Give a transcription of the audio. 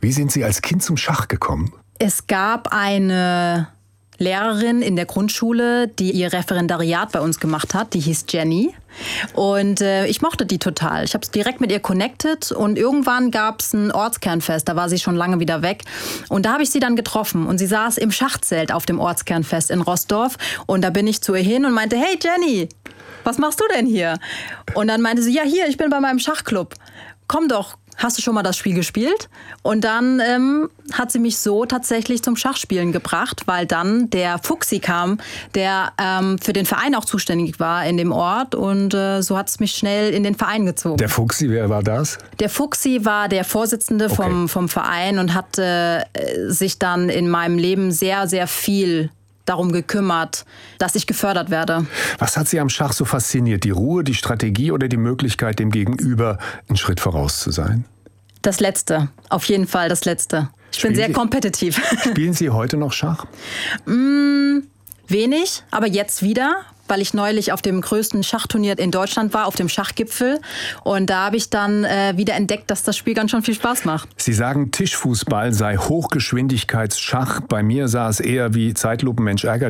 Wie sind Sie als Kind zum Schach gekommen? Es gab eine Lehrerin in der Grundschule, die ihr Referendariat bei uns gemacht hat. Die hieß Jenny. Und ich mochte die total. Ich habe direkt mit ihr connected und irgendwann gab es ein Ortskernfest. Da war sie schon lange wieder weg. Und da habe ich sie dann getroffen. Und sie saß im Schachzelt auf dem Ortskernfest in Roßdorf. Und da bin ich zu ihr hin und meinte, hey Jenny, was machst du denn hier? Und dann meinte sie, ja hier, ich bin bei meinem Schachclub. Komm doch. Hast du schon mal das Spiel gespielt? Und dann hat sie mich so tatsächlich zum Schachspielen gebracht, weil dann der Fuchsi kam, der für den Verein auch zuständig war in dem Ort. Und so hat es mich schnell in den Verein gezogen. Der Fuchsi, wer war das? Der Fuchsi war der Vorsitzende vom Verein und hat sich dann in meinem Leben sehr, sehr viel darum gekümmert, dass ich gefördert werde. Was hat Sie am Schach so fasziniert? Die Ruhe, die Strategie oder die Möglichkeit, dem Gegenüber einen Schritt voraus zu sein? Das Letzte, auf jeden Fall das Letzte. Ich bin sehr kompetitiv. Spielen Sie heute noch Schach? Wenig, aber jetzt wieder, weil ich neulich auf dem größten Schachturnier in Deutschland war, auf dem Schachgipfel. Und da habe ich dann wieder entdeckt, dass das Spiel ganz schön viel Spaß macht. Sie sagen, Tischfußball sei Hochgeschwindigkeitsschach. Bei mir sah es eher wie Zeitlupenmensch ärgert